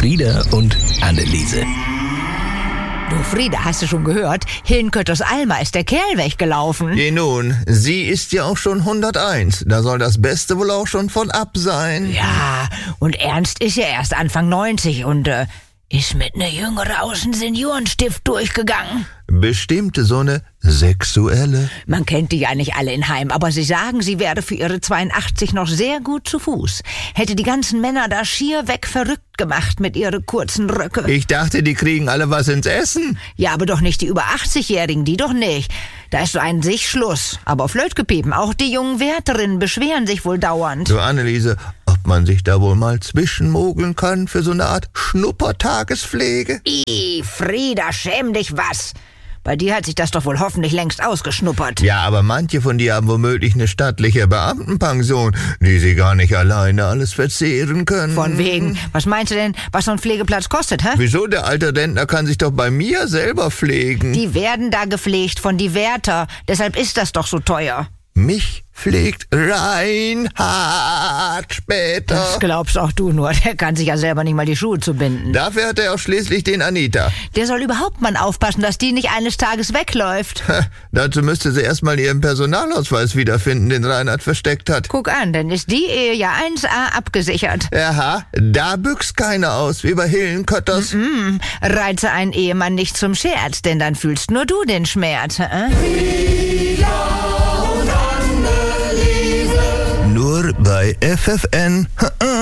Frieda und Anneliese. Du, Frieda, hast du schon gehört? Hillenkötters Alma ist der Kerl weggelaufen. Je nun, sie ist ja auch schon 101. Da soll das Beste wohl auch schon von ab sein. Ja, und Ernst ist ja erst Anfang 90 und ist mit ne Jüngere aus dem Seniorenstift durchgegangen. Bestimmt so eine sexuelle. Man kennt die ja nicht alle in Heim, aber sie sagen, sie wäre für ihre 82 noch sehr gut zu Fuß. Hätte die ganzen Männer da schier weg verrückt gemacht mit ihren kurzen Röcke. Ich dachte, die kriegen alle was ins Essen. Ja, aber doch nicht die über 80-Jährigen, die doch nicht. Da ist so ein sich Schluss. Aber Flötgepiepen, auch die jungen Wärterinnen beschweren sich wohl dauernd. Du, Anneliese, ob man sich da wohl mal zwischenmogeln kann für so eine Art Schnuppertagespflege? Frieda, schäm dich was. Bei dir hat sich das doch wohl hoffentlich längst ausgeschnuppert. Ja, aber manche von dir haben womöglich eine stattliche Beamtenpension, die sie gar nicht alleine alles verzehren können. Von wegen. Was meinst du denn, was so ein Pflegeplatz kostet, hä? Wieso? Der alte Rentner kann sich doch bei mir selber pflegen. Die werden da gepflegt von die Wärter. Deshalb ist das doch so teuer. Mich pflegt Reinhard später. Das glaubst auch du nur. Der kann sich ja selber nicht mal die Schuhe zubinden. Dafür hat er auch schließlich den Anita. Der soll überhaupt mal aufpassen, dass die nicht eines Tages wegläuft. Dazu müsste sie erstmal ihren Personalausweis wiederfinden, den Reinhard versteckt hat. Guck an, dann ist die Ehe ja 1A abgesichert. Aha, da büchst keiner aus, wie bei Hillenkötters. Reize einen Ehemann nicht zum Scherz, denn dann fühlst nur du den Schmerz. Nur bei FFN.